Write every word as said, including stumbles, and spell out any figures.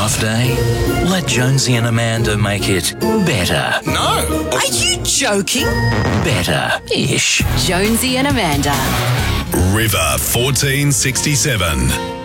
rough day? Let Jonesy and Amanda make it better. No. Are you joking? Better-ish. Jonesy and Amanda. River fourteen sixty-seven.